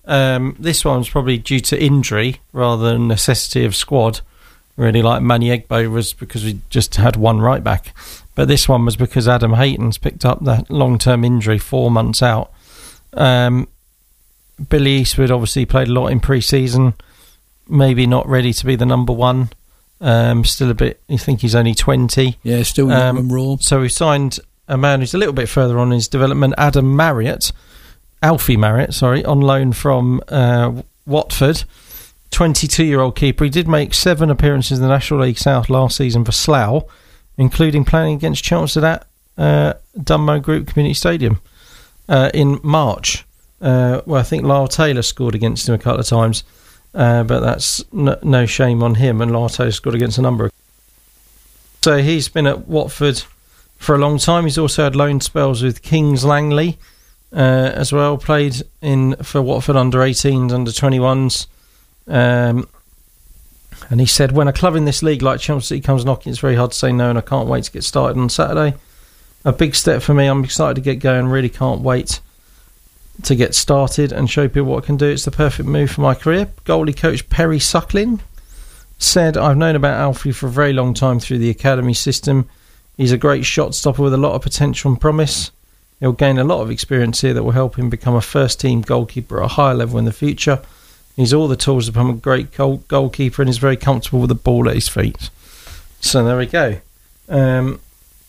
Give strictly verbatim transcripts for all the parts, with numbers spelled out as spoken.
Um, this one's probably due to injury rather than necessity of squad. Really, like Maniegbo was because we just had one right back. But this one was because Adam Hayton's picked up that long-term injury four months out. Um, Billy Eastwood obviously played a lot in pre-season. Maybe not ready to be the number one. Um, still a bit, you think he's only twenty. Yeah, still young um, and raw. So we signed a man who's a little bit further on in his development, Adam Marriott, Alfie Marriott, sorry, on loan from uh, Watford. twenty-two-year-old keeper. He did make seven appearances in the National League South last season for Slough, including playing against Chelmsford at uh, Dunmo Group Community Stadium uh, in March. Uh, well, I think Lyle Taylor scored against him a couple of times. Uh, but that's no, no shame on him, and Larto scored against a number of. So he's been at Watford for a long time. He's also had loan spells with Kings Langley uh, as well. Played in for Watford under eighteens, under twenty-ones, um, and he said, "When a club in this league like Chelsea City comes knocking, it's very hard to say no, and I can't wait to get started on Saturday. A big step for me. I'm excited to get going. Really can't wait to get started and show people what I can do. It's the perfect move for my career." Goalie coach Perry Suckling said, "I've known about Alfie for a very long time through the academy system. He's a great shot stopper with a lot of potential and promise. He'll gain a lot of experience here that will help him become a first team goalkeeper at a higher level in the future. He's all the tools to become a great goal- goalkeeper and is very comfortable with the ball at his feet." So there we go. Um,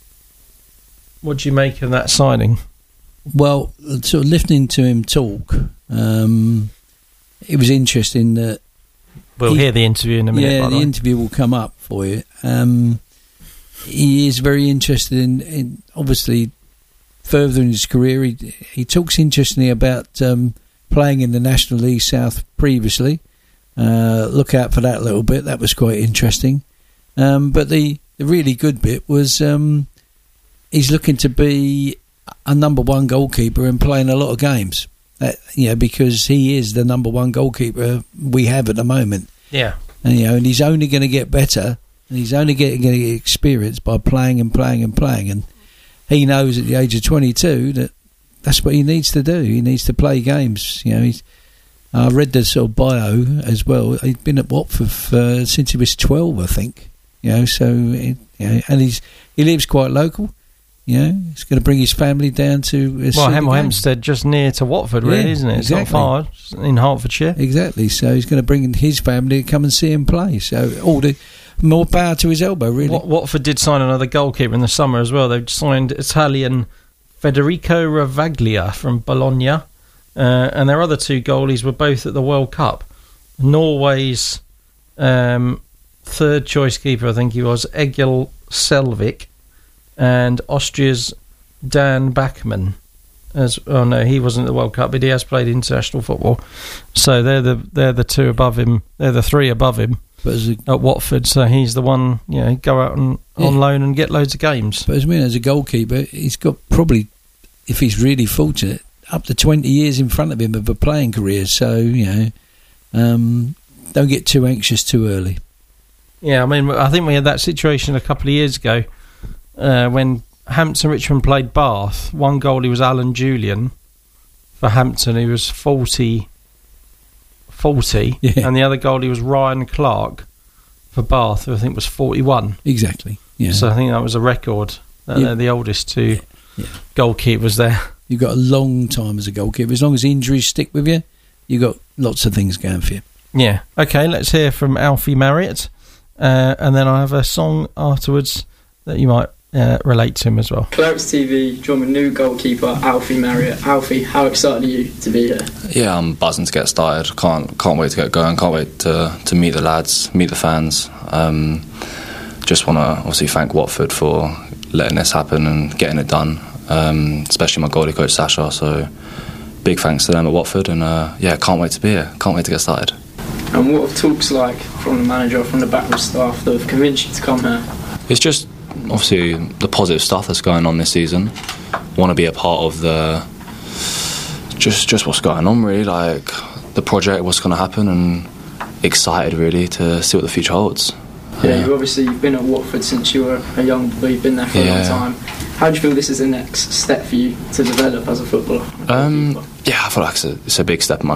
what do you make of that signing? Well, sort of listening to him talk, um, it was interesting that... We'll he, hear the interview in a minute. Yeah, by the way. interview will come up for you. Um, he is very interested in, in, obviously, furthering his career. He, he talks interestingly about um, playing in the National League South previously. Uh, look out for that a little bit. That was quite interesting. Um, but the, the really good bit was um, he's looking to be a number one goalkeeper and playing a lot of games. Uh, you know, because he is the number one goalkeeper we have at the moment. Yeah. And, you know, and he's only going to get better, and he's only getting to get experience by playing and playing and playing. And he knows at the age of twenty-two that that's what he needs to do. He needs to play games. You know, he's. I read the sort of bio as well. He's been at Watford uh, since he was twelve, I think. You know, so you know, and he's he lives quite local. You know, he's going to bring his family down to... Well, Hemel Hempstead, just near to Watford, really, yeah, isn't it? It's exactly. not far, it's in Hertfordshire. Exactly, so he's going to bring his family to come and see him play. So all the more power to his elbow, really. Wat- Watford did sign another goalkeeper in the summer as well. They've signed Italian Federico Ravaglia from Bologna, uh, and their other two goalies were both at the World Cup. Norway's um, third choice keeper, I think he was, Egil Selvik, and Austria's Dan Bachmann. As oh no, he wasn't at the World Cup, but he has played international football. So they're the they're the two above him. They're the three above him but as a, at Watford. So he's the one, you know, go out and, yeah. on loan and get loads of games. But as I mean, as a goalkeeper, he's got probably, if he's really fortunate, up to twenty years in front of him of a playing career. So you know, um, don't get too anxious too early. Yeah, I mean, I think we had that situation a couple of years ago. Uh, when Hampton Richmond played Bath, one goalie was Alan Julian for Hampton, who was forty, forty yeah. and the other goalie was Ryan Clark for Bath, who I think was forty-one. Exactly. Yeah. So I think that was a record. Uh, yeah. They're the oldest two yeah. goalkeepers there. You've got a long time as a goalkeeper. As long as injuries stick with you, you've got lots of things going for you. Yeah. Okay, let's hear from Alfie Marriott, uh, and then I have a song afterwards that you might Uh, relate to him as well. Clerks T V, join new goalkeeper Alfie Marriott. Alfie, how excited are you to be here? Yeah, I'm buzzing to get started. Can't can't wait to get going. Can't wait to to meet the lads, meet the fans. Um, just want to obviously thank Watford for letting this happen and getting it done. Um, especially my goalie coach Sasha. So big thanks to them at Watford. And uh, yeah, can't wait to be here. Can't wait to get started. And what have talks like from the manager, from the backroom staff that have convinced you to come here? It's just obviously the positive stuff that's going on this season. Want to be a part of the just just what's going on, really, like the project, what's going to happen, and excited really to see what the future holds. Yeah, uh, you've obviously been at Watford since you were a young boy. You've been there for yeah. a long time. How do you feel this is the next step for you to develop as a footballer? Um, yeah, I feel like it's a, it's a big step in my career.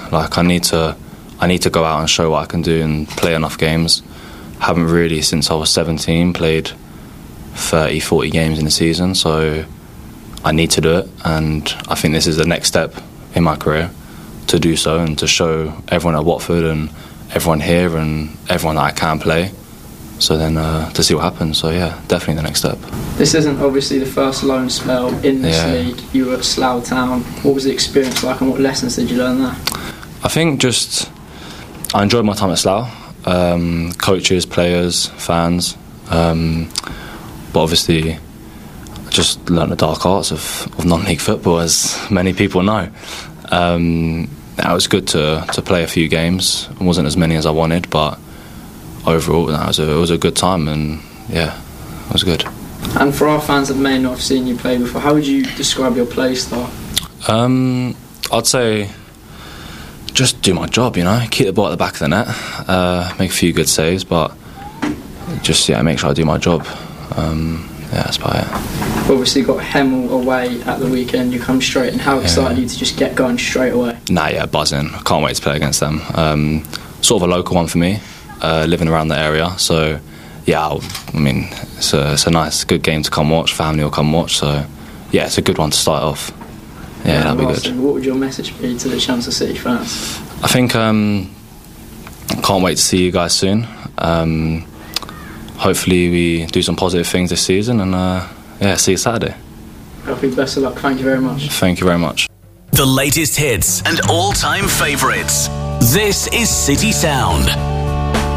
Like I need to, I need to go out and show what I can do and play enough games. Haven't really since I was seventeen played thirty, forty games in a season, so I need to do it, and I think this is the next step in my career to do so and to show everyone at Watford and everyone here and everyone that I can play. So then uh, to see what happens. So yeah, definitely the next step. This isn't obviously the first loan spell in this yeah. league. You were at Slough Town. What was the experience like and what lessons did you learn there? I think just I enjoyed my time at Slough. Um, coaches, players, fans. Um, but obviously I just learnt the dark arts of, of non-league football, as many people know. Um, it was good to, to play a few games. It wasn't as many as I wanted, but overall, that was a, it was a good time, and yeah, it was good. And for our fans that may not have seen you play before, how would you describe your play style? Um, I'd say just do my job, you know, keep the ball at the back of the net, uh, make a few good saves, but just yeah, make sure I do my job. Um, yeah, that's about it. Obviously got Hemel away at the weekend. You come straight, and how excited yeah. are you to just get going straight away? Nah, yeah, buzzing. I can't wait to play against them. Um, sort of a local one for me. Uh, living around the area, so yeah, I'll, I mean it's a, it's a nice, good game to come watch. Family will come watch, so yeah, it's a good one to start off. Yeah, yeah that'll be good. What would your message be to the Chelmsford City fans? I think um, can't wait to see you guys soon. Um, hopefully we do some positive things this season, and uh, yeah, see you Saturday. Happy best of luck. Thank you very much. Thank you very much. The latest hits and all-time favourites. This is City Sound.